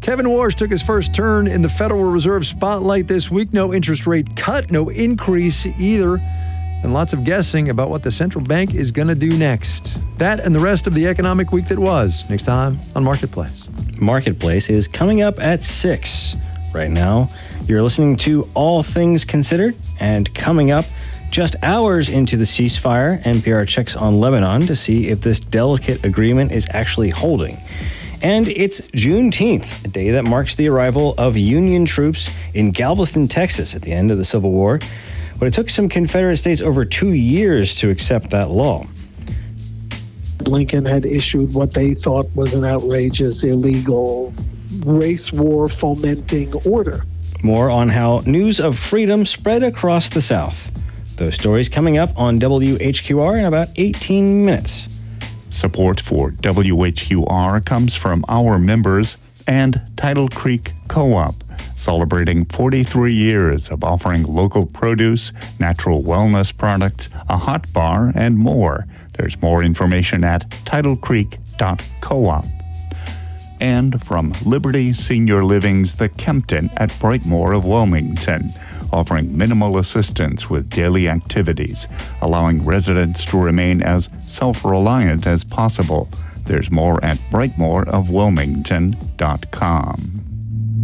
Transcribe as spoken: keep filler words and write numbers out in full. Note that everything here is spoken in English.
Kevin Warsh took his first turn in the Federal Reserve spotlight this week. No interest rate cut, no increase either. And lots of guessing about what the central bank is going to do next. That and the rest of the economic week that was. Next time on Marketplace. Marketplace is coming up at six. Right now, you're listening to All Things Considered. And coming up, just hours into the ceasefire, N P R checks on Lebanon to see if this delicate agreement is actually holding. And it's Juneteenth, a day that marks the arrival of Union troops in Galveston, Texas at the end of the Civil War. But it took some Confederate states over two years to accept that law. Lincoln had issued what they thought was an outrageous, illegal, race war fomenting order. More on how news of freedom spread across the South. Those stories coming up on W H Q R in about eighteen minutes. Support for W H Q R comes from our members and Tidal Creek Co-op, celebrating forty-three years of offering local produce, natural wellness products, a hot bar, and more. There's more information at tidal creek dot coop. And from Liberty Senior Living's The Kempton at Brightmoor of Wilmington, offering minimal assistance with daily activities, allowing residents to remain as self-reliant as possible. There's more at brightmoor of wilmington dot com.